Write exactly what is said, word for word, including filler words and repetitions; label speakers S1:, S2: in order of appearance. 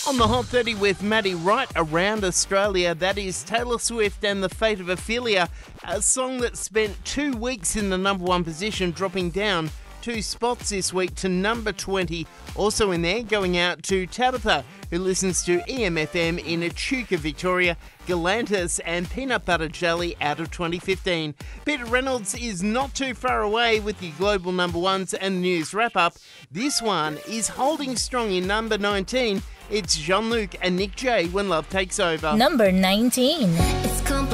S1: On the Hot thirty with Maddie right around Australia, that is Taylor Swift and The Fate of Ophelia, a song that spent two weeks in the number one position, dropping down two spots this week to number twenty. Also in there, going out to Tabitha, who listens to E M F M in Echuca, Victoria, Galantis and Peanut Butter Jelly out of twenty fifteen. Peter Reynolds is not too far away with the global number ones and the news wrap-up. This one is holding strong in number nineteen. It's Jean-Luc and Nick J, When Love Takes Over.
S2: Number nineteen.